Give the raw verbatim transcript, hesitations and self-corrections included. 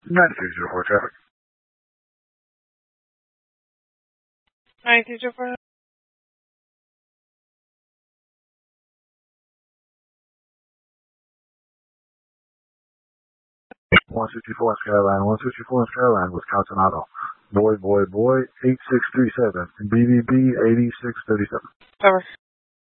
ninety-three zero four traffic. ninety-three zero four. one sixty-four in Skyline, one sixty-four in Skyline, Wisconsin Auto. Boy, boy, boy, eight six three seven, B B B eighty-six thirty-seven. Over.